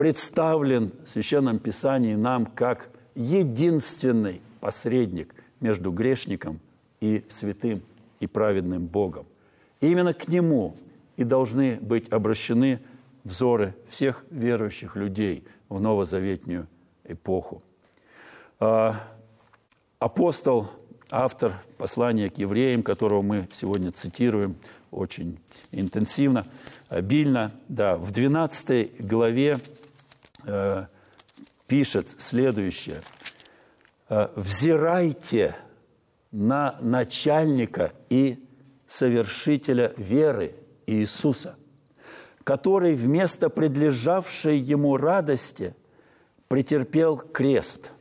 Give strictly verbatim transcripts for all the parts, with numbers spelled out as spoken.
представлен в Священном Писании нам как единственный посредник между грешником и святым и праведным Богом. И именно к Нему и должны быть обращены взоры всех верующих людей в новозаветнюю эпоху. Апостол, автор послания к евреям, которого мы сегодня цитируем очень интенсивно, обильно, да, в двенадцатой главе э, пишет следующее. «Взирайте на начальника и совершителя веры Иисуса, который вместо предлежавшей ему радости претерпел крест,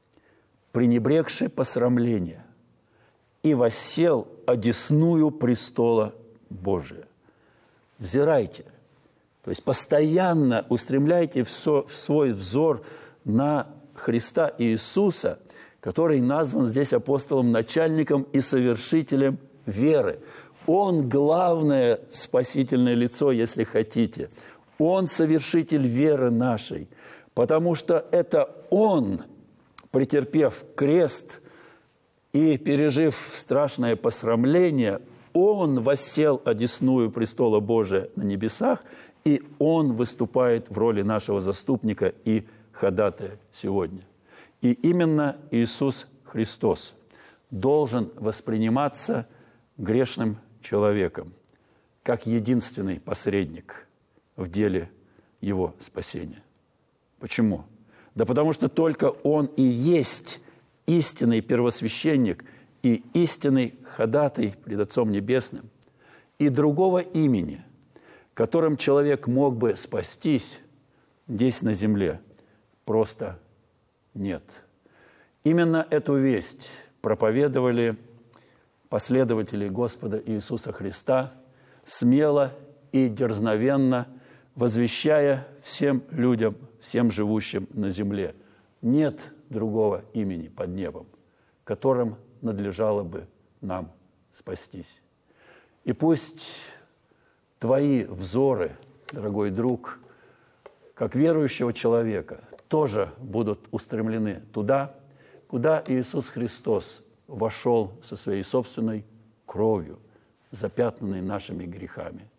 пренебрегший посрамление, и воссел одесную престола Божия». Взирайте, то есть постоянно устремляйте в свой взор на Христа Иисуса, который назван здесь апостолом начальником и совершителем веры. Он главное спасительное лицо, если хотите. Он совершитель веры нашей, потому что это Он, претерпев крест и пережив страшное посрамление, Он воссел одесную престола Божия на небесах, и Он выступает в роли нашего заступника и ходатая сегодня. И именно Иисус Христос должен восприниматься грешным человеком как единственный посредник в деле его спасения. Почему? Да потому что только Он и есть истинный первосвященник и истинный ходатай пред Отцом Небесным. И другого имени, которым человек мог бы спастись здесь на земле, просто нет. Именно эту весть проповедовали последователи Господа Иисуса Христа, смело и дерзновенно возвещая всем людям, всем живущим на земле: нет другого имени под небом, которым надлежало бы нам спастись. И пусть твои взоры, дорогой друг, как верующего человека, тоже будут устремлены туда, куда Иисус Христос вошел со своей собственной кровью, запятнанной нашими грехами.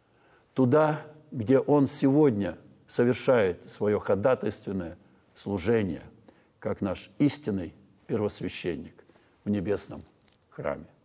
Туда, где Он сегодня совершает свое ходатайственное служение, как наш истинный первосвященник в небесном храме.